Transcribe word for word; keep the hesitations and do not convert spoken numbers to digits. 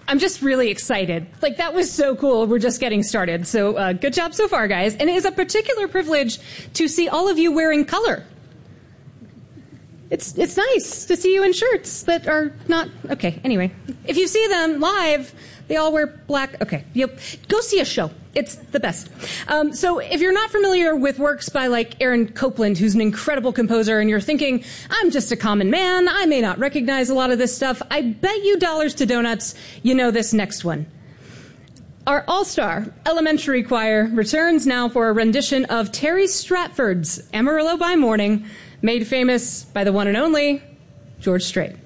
I'm just really excited. Like, that was so cool. We're just getting started. So uh, good job so far, guys. And it is a particular privilege to see all of you wearing color. It's it's nice to see you in shirts that are not... Okay, anyway. If you see them live, they all wear black... Okay, yep. Go see a show. It's the best. Um, so if you're not familiar with works by, like, Aaron Copland, who's an incredible composer, and you're thinking, I'm just a common man, I may not recognize a lot of this stuff, I bet you dollars to donuts you know this next one. Our all-star elementary choir returns now for a rendition of Terry Stratford's Amarillo by Morning, made famous by the one and only George Strait.